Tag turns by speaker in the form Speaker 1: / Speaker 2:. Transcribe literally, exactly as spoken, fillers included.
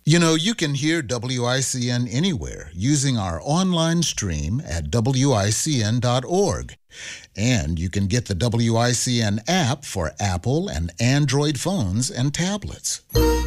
Speaker 1: You know, you can hear W I C N anywhere using our online stream at W I C N dot org. And you can get the W I C N app for Apple and Android phones and tablets.